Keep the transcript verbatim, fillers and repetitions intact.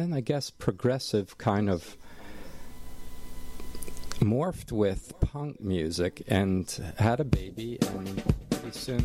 then I guess progressive kind of morphed with punk music and had a baby, and pretty soon